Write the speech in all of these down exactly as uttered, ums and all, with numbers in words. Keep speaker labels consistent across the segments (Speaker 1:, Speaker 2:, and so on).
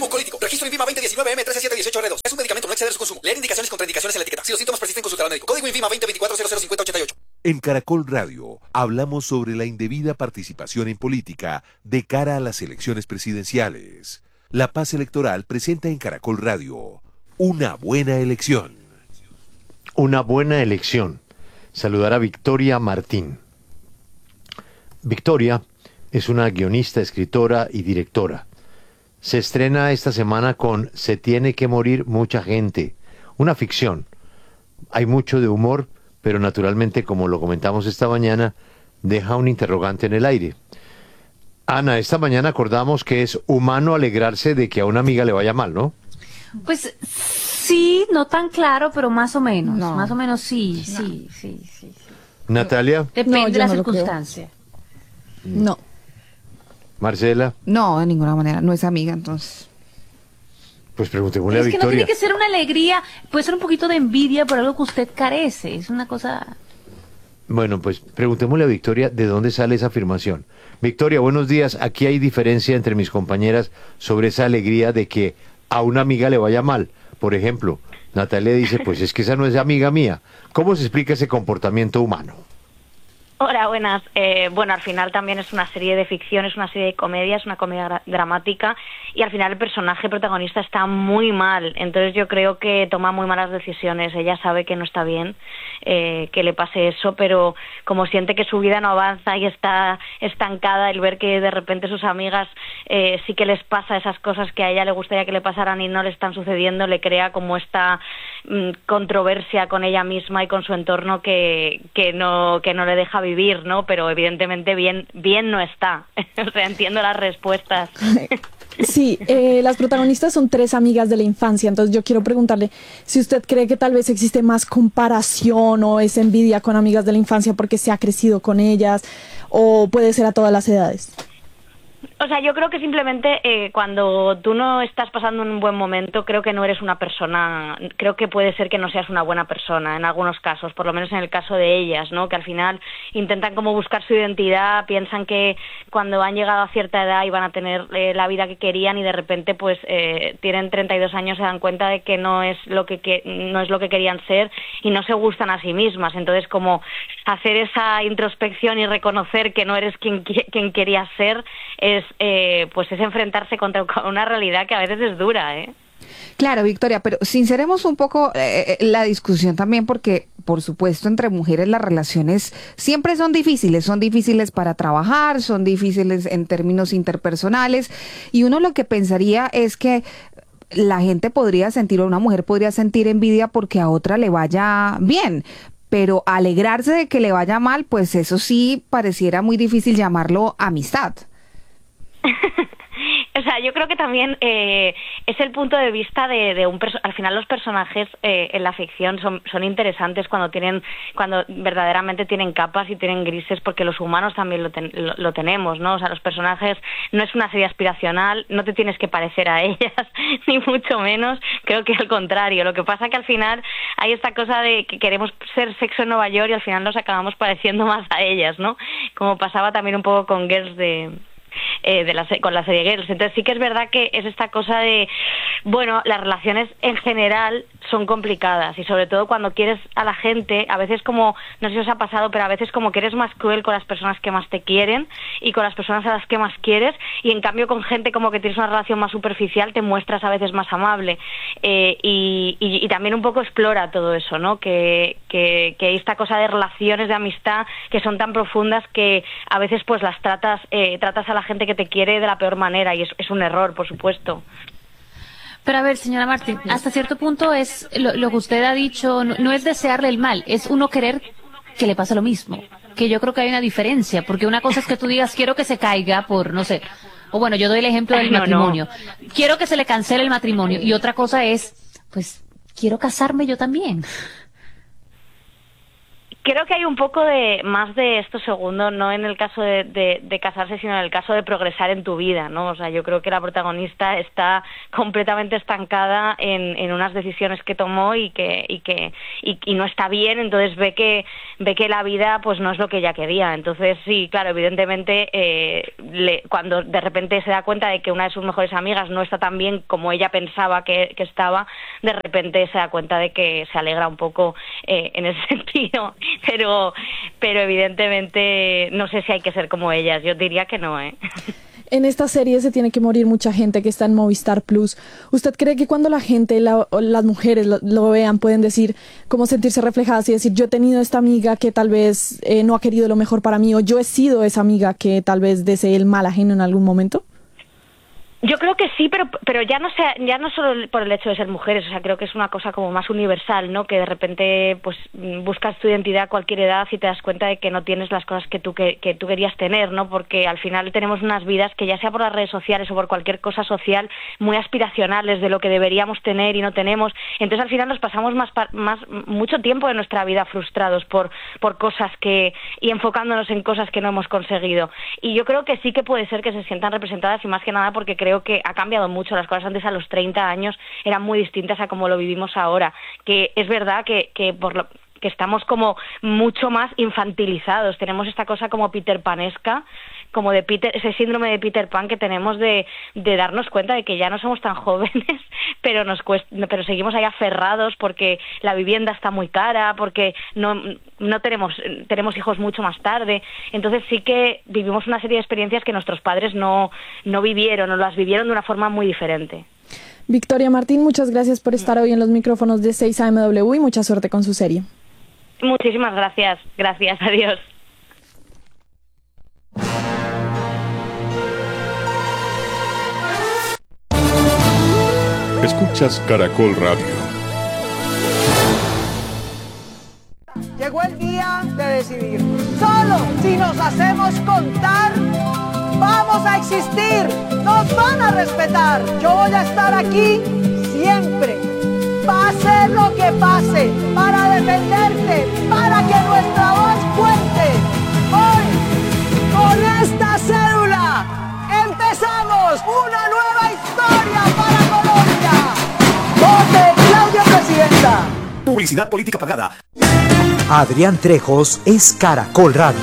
Speaker 1: mucolítico. Registro INVIMA veinte diecinueve M trece siete dieciocho R dos. Es un medicamento, no exceder su consumo. Leer indicaciones y contraindicaciones en la etiqueta. Si los síntomas persisten, consultar al médico. Código INVIMA veinte veinticuatro cero cero cincuenta ochenta y ocho.
Speaker 2: En Caracol Radio hablamos sobre la indebida participación en política de cara a las elecciones presidenciales. La Paz Electoral presenta en Caracol Radio una buena elección.
Speaker 3: Una buena elección. Saludar a Victoria Martín. Victoria es una guionista, escritora y directora. Se estrena esta semana con Se tiene que morir mucha gente, una ficción. Hay mucho de humor, pero naturalmente, como lo comentamos esta mañana, deja un interrogante en el aire. Ana, esta mañana acordamos que es humano alegrarse de que a una amiga le vaya mal, ¿no?
Speaker 4: Pues sí, no tan claro, pero más o menos.
Speaker 5: No.
Speaker 4: Más o menos sí,
Speaker 5: No.
Speaker 4: sí, sí, sí. sí.
Speaker 3: Natalia,
Speaker 4: Depende
Speaker 5: No, yo
Speaker 4: de la
Speaker 5: no lo creo.
Speaker 4: circunstancia.
Speaker 5: No,
Speaker 3: Marcela,
Speaker 5: no, de ninguna manera, no es amiga, entonces.
Speaker 3: pues preguntémosle a
Speaker 4: Es que no
Speaker 3: Victoria.
Speaker 4: tiene que ser una alegría, puede ser un poquito de envidia por algo que usted carece. Es una cosa...
Speaker 3: Bueno, pues preguntémosle a Victoria de dónde sale esa afirmación. Victoria, buenos días. Aquí hay diferencia entre mis compañeras sobre esa alegría de que a una amiga le vaya mal. Por ejemplo, Natalia dice, pues es que esa no es amiga mía. ¿Cómo se explica ese comportamiento humano?
Speaker 6: Hola, buenas. Eh, bueno, al final también es una serie de ficción, es una serie de comedia, es una comedia gra- dramática y al final el personaje protagonista está muy mal, entonces yo creo que toma muy malas decisiones. Ella sabe que no está bien eh, que le pase eso, pero como siente que su vida no avanza y está estancada, el ver que de repente sus amigas eh, sí que les pasa esas cosas que a ella le gustaría que le pasaran y no le están sucediendo, le crea como esta mm, controversia con ella misma y con su entorno que, que no que no le deja vivir, ¿no? Pero evidentemente bien bien no está. O sea, entiendo las respuestas.
Speaker 7: Sí, eh, las protagonistas son tres amigas de la infancia, entonces yo quiero preguntarle si usted cree que tal vez existe más comparación o es envidia con amigas de la infancia porque se ha crecido con ellas, o puede ser a todas las edades.
Speaker 6: O sea, yo creo que simplemente eh, cuando tú no estás pasando un buen momento, creo que no eres una persona, creo que puede ser que no seas una buena persona en algunos casos, por lo menos en el caso de ellas, ¿no? Que al final intentan como buscar su identidad, piensan que cuando han llegado a cierta edad iban a tener eh, la vida que querían y de repente pues eh, tienen treinta y dos años, se dan cuenta de que no es lo que, que no es lo que querían ser y no se gustan a sí mismas. Entonces, como hacer esa introspección y reconocer que no eres quien, quien querías ser es eh, pues es enfrentarse contra una realidad que a veces es dura, ¿eh?
Speaker 5: Claro, Victoria, pero sinceremos un poco eh, la discusión también porque, por supuesto, entre mujeres las relaciones siempre son difíciles, son difíciles para trabajar, son difíciles en términos interpersonales y uno lo que pensaría es que la gente podría sentir, o una mujer podría sentir envidia porque a otra le vaya bien, pero alegrarse de que le vaya mal, pues eso sí pareciera muy difícil llamarlo amistad.
Speaker 6: O sea, yo creo que también eh, es el punto de vista de, de un perso- al final los personajes eh, en la ficción son, son interesantes cuando tienen cuando verdaderamente tienen capas y tienen grises, porque los humanos también lo, ten- lo, lo tenemos, ¿no? O sea, los personajes no es una serie aspiracional, no te tienes que parecer a ellas ni mucho menos, creo que al contrario. Lo que pasa que al final hay esta cosa de que queremos ser Sexo en Nueva York y al final nos acabamos pareciendo más a ellas, ¿no? Como pasaba también un poco con Girls de Eh, de la, con la serie Girls. Entonces sí que es verdad que es esta cosa de, bueno, las relaciones en general son complicadas y sobre todo cuando quieres a la gente, a veces como, no sé si os ha pasado, pero a veces como que eres más cruel con las personas que más te quieren y con las personas a las que más quieres, y en cambio con gente como que tienes una relación más superficial te muestras a veces más amable, eh, y, y, y también un poco explora todo eso, ¿no? Que, que, que hay esta cosa de relaciones de amistad que son tan profundas que a veces pues las tratas, eh, tratas a la gente que te quiere de la peor manera y es, es un error, por supuesto.
Speaker 4: Pero a ver, señora Martín, hasta cierto punto es lo, lo que usted ha dicho, no, no es desearle el mal, es uno querer que le pase lo mismo. Que yo creo que hay una diferencia, porque una cosa es que tú digas quiero que se caiga por, no sé, o bueno, yo doy el ejemplo del
Speaker 6: No,
Speaker 4: matrimonio.
Speaker 6: no.
Speaker 4: Quiero que se le cancele el matrimonio. Y otra cosa es, pues, quiero casarme yo también.
Speaker 6: Creo que hay un poco de más de esto segundo, no en el caso de, de, de casarse, sino en el caso de progresar en tu vida, ¿no? O sea, yo creo que la protagonista está completamente estancada en, en unas decisiones que tomó y que y que y, y no está bien, entonces ve que ve que la vida pues no es lo que ella quería. Entonces sí, claro, evidentemente eh, le, cuando de repente se da cuenta de que una de sus mejores amigas no está tan bien como ella pensaba que, que estaba, de repente se da cuenta de que se alegra un poco eh, en ese sentido. Pero, pero evidentemente no sé si hay que ser como ellas. Yo diría que no, ¿eh?
Speaker 7: En esta serie se tiene que morir mucha gente que está en Movistar Plus. ¿Usted cree que cuando la gente, la, las mujeres lo, lo vean, pueden decir, cómo sentirse reflejadas y decir, yo he tenido esta amiga que tal vez eh, no ha querido lo mejor para mí, o yo he sido esa amiga que tal vez desee el mal ajeno en algún momento?
Speaker 6: Yo creo que sí, pero pero ya no sea, ya no solo por el hecho de ser mujeres, o sea, creo que es una cosa como más universal, ¿no? Que de repente pues buscas tu identidad a cualquier edad y te das cuenta de que no tienes las cosas que tú que, que tú querías tener, ¿no? Porque al final tenemos unas vidas que, ya sea por las redes sociales o por cualquier cosa social, muy aspiracionales de lo que deberíamos tener y no tenemos. Entonces al final nos pasamos más más mucho tiempo de nuestra vida frustrados por por cosas que y enfocándonos en cosas que no hemos conseguido. Y yo creo que sí que puede ser que se sientan representadas, y más que nada porque creo que ha cambiado mucho. Las cosas antes, a los treinta años, eran muy distintas a como lo vivimos ahora, que es verdad que, que por lo que estamos como mucho más infantilizados, tenemos esta cosa como Peter Panesca, como de Peter, ese síndrome de Peter Pan que tenemos de, de darnos cuenta de que ya no somos tan jóvenes, pero nos cuesta, pero seguimos ahí aferrados porque la vivienda está muy cara, porque no, no tenemos, tenemos hijos mucho más tarde. Entonces sí que vivimos una serie de experiencias que nuestros padres no, no vivieron, o las vivieron de una forma muy diferente.
Speaker 7: Victoria Martín, muchas gracias por estar hoy en los micrófonos de seis A M W y mucha suerte con su serie.
Speaker 6: Muchísimas gracias, gracias, adiós.
Speaker 8: Escuchas Caracol Radio.
Speaker 9: Llegó el día de decidir. Solo si nos hacemos contar, vamos a existir, nos van a respetar. Yo voy a estar aquí siempre, pase lo que pase, para defenderte, para que nuestra voz cuente. Hoy, con esta cédula, empezamos una nueva historia para Colombia. ¡Vote Claudia Presidenta!
Speaker 1: Publicidad política pagada.
Speaker 10: Adrián Trejos es Caracol Radio.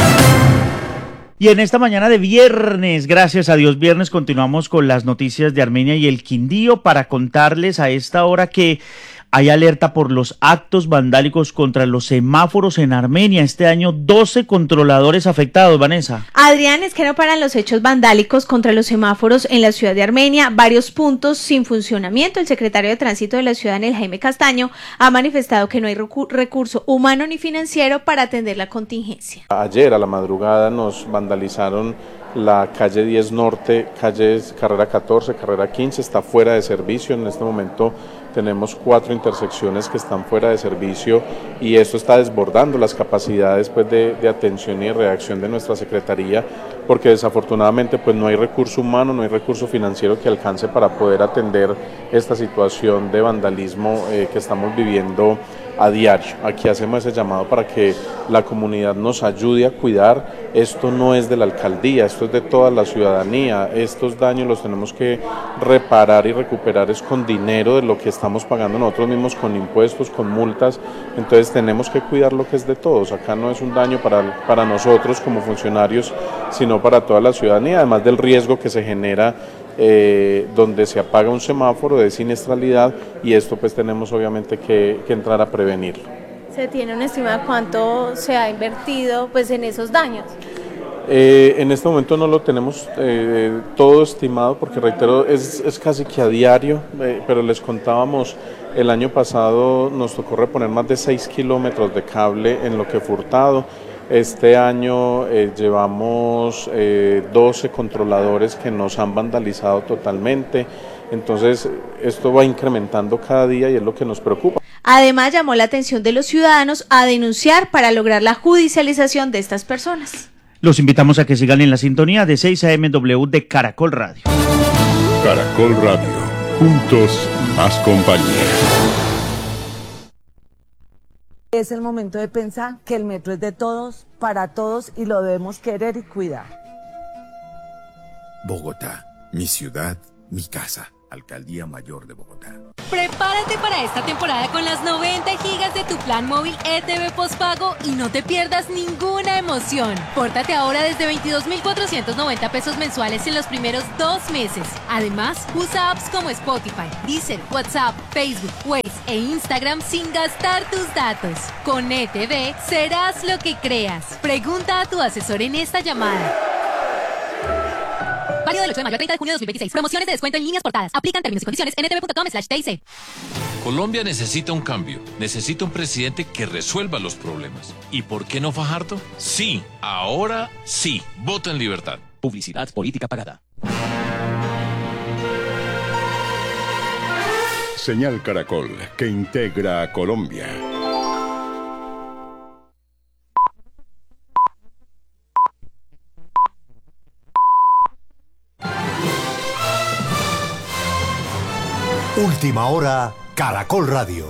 Speaker 11: Y en esta mañana de viernes, gracias a Dios viernes, continuamos con las noticias de Armenia y el Quindío para contarles a esta hora que hay alerta por los actos vandálicos contra los semáforos en Armenia. Este año doce controladores afectados, Vanessa.
Speaker 12: Adrián, es que no paran los hechos vandálicos contra los semáforos en la ciudad de Armenia. Varios puntos sin funcionamiento. El secretario de Tránsito de la ciudad, Daniel Jaime Castaño, ha manifestado que no hay recu- recurso humano ni financiero para atender la contingencia.
Speaker 13: Ayer a la madrugada nos vandalizaron la calle diez Norte, calle carrera catorce, carrera quince, está fuera de servicio. En este momento tenemos cuatro intersecciones que están fuera de servicio y esto está desbordando las capacidades pues, de, de atención y de reacción de nuestra Secretaría, porque desafortunadamente pues, no hay recurso humano, no hay recurso financiero que alcance para poder atender esta situación de vandalismo eh, que estamos viviendo a diario. Aquí hacemos ese llamado para que la comunidad nos ayude a cuidar. Esto no es de la alcaldía, esto es de toda la ciudadanía. Estos daños los tenemos que reparar y recuperar es con dinero de lo que estamos pagando nosotros mismos, con impuestos, con multas. Entonces tenemos que cuidar lo que es de todos. Acá no es un daño para, para nosotros como funcionarios, sino para toda la ciudadanía, además del riesgo que se genera Eh, donde se apaga un semáforo de siniestralidad, y esto pues tenemos obviamente que, que entrar a prevenirlo.
Speaker 12: ¿Se tiene una estima de cuánto se ha invertido pues en esos daños?
Speaker 13: Eh, en este momento no lo tenemos eh, todo estimado, porque reitero, es, es casi que a diario, eh, pero les contábamos, el año pasado nos tocó reponer más de seis kilómetros de cable en lo que fue hurtado. Este año eh, llevamos eh, doce controladores que nos han vandalizado totalmente, entonces esto va incrementando cada día y es lo que nos preocupa.
Speaker 12: Además, llamó la atención de los ciudadanos a denunciar para lograr la judicialización de estas personas.
Speaker 11: Los invitamos a que sigan en la sintonía de seis A M W de Caracol Radio.
Speaker 8: Caracol Radio, juntos más compañía.
Speaker 14: Es el momento de pensar que el metro es de todos, para todos, y lo debemos querer y cuidar.
Speaker 15: Bogotá, mi ciudad, mi casa. Alcaldía Mayor de Bogotá.
Speaker 16: Prepárate para esta temporada con las noventa gigas de tu plan móvil E T V postpago y no te pierdas ninguna emoción. Pórtate ahora desde veintidós mil cuatrocientos noventa pesos mensuales en los primeros dos meses. Además, usa apps como Spotify, Deezer, WhatsApp, Facebook, Waze e Instagram sin gastar tus datos. Con E T V serás lo que creas. Pregunta a tu asesor en esta llamada. Válido del ocho de mayo al treinta de junio de dos mil veintiséis. Promociones de descuento en líneas portadas. Aplican términos y condiciones en e t v punto com slash t i c.
Speaker 17: Colombia necesita un cambio. Necesita un presidente que resuelva los problemas. ¿Y por qué no Fajardo? Sí, ahora sí. Vota en libertad.
Speaker 18: Publicidad política pagada.
Speaker 8: Señal Caracol, que integra a Colombia.
Speaker 10: Última hora, Caracol Radio.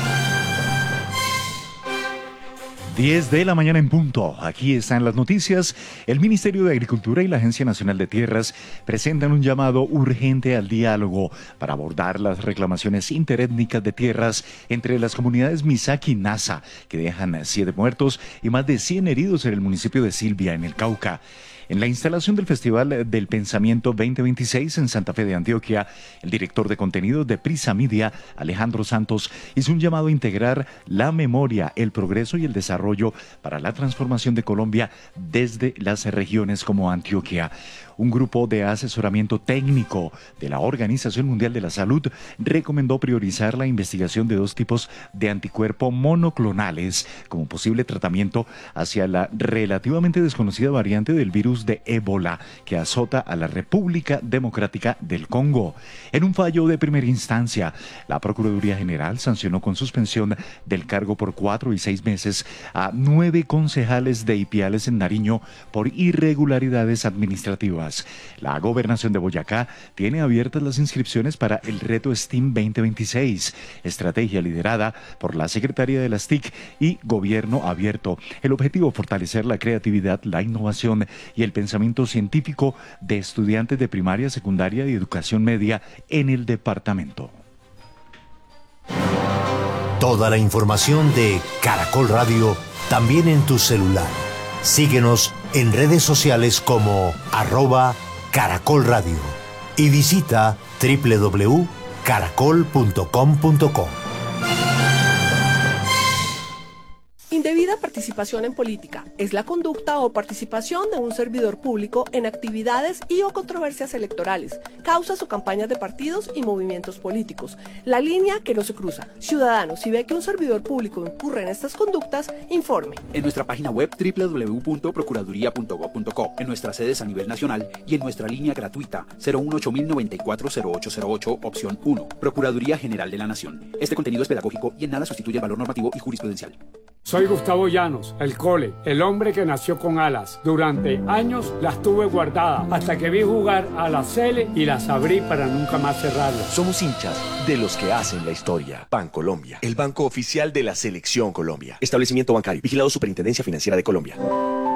Speaker 19: diez de la mañana en punto. Aquí están las noticias. El Ministerio de Agricultura y la Agencia Nacional de Tierras presentan un llamado urgente al diálogo para abordar las reclamaciones interétnicas de tierras entre las comunidades Misak y Nasa, que dejan siete muertos y más de cien heridos en el municipio de Silvia, en el Cauca. En la instalación del Festival del Pensamiento veinte veintiséis en Santa Fe de Antioquia, el director de contenidos de Prisa Media, Alejandro Santos, hizo un llamado a integrar la memoria, el progreso y el desarrollo para la transformación de Colombia desde las regiones como Antioquia. Un grupo de asesoramiento técnico de la Organización Mundial de la Salud recomendó priorizar la investigación de dos tipos de anticuerpos monoclonales como posible tratamiento hacia la relativamente desconocida variante del virus de ébola que azota a la República Democrática del Congo. En un fallo de primera instancia, la Procuraduría General sancionó con suspensión del cargo por cuatro y seis meses a nueve concejales de Ipiales en Nariño por irregularidades administrativas. La Gobernación de Boyacá tiene abiertas las inscripciones para el reto STEAM veinte veintiséis, estrategia liderada por la Secretaría de las T I C y Gobierno Abierto. El objetivo, fortalecer la creatividad, la innovación y el pensamiento científico de estudiantes de primaria, secundaria y educación media en el departamento.
Speaker 10: Toda la información de Caracol Radio también en tu celular. Síguenos en redes sociales como arroba Caracol Radio y visita doble u doble u doble u punto caracol punto com punto co.
Speaker 20: Indebida participación en política es la conducta o participación de un servidor público en actividades y o controversias electorales, causas o campañas de partidos y movimientos políticos. La línea que no se cruza. Ciudadano, si ve que un servidor público incurre en estas conductas, informe.
Speaker 18: En nuestra página web doble u doble u doble u punto procuraduría punto gob punto co, en nuestras sedes a nivel nacional y en nuestra línea gratuita cero uno ocho mil noventa y cuatro cero ocho cero ocho, opción uno. Procuraduría General de la Nación. Este contenido es pedagógico y en nada sustituye el valor normativo y jurisprudencial.
Speaker 21: Soy Gustavo Llanos, el Cole, el hombre que nació con alas. Durante años las tuve guardadas hasta que vi jugar a la Cele y las abrí para nunca más cerrarlas.
Speaker 22: Somos hinchas de los que hacen la historia. Bancolombia, el banco oficial de la Selección Colombia. Establecimiento bancario, vigilado Superintendencia Financiera de Colombia.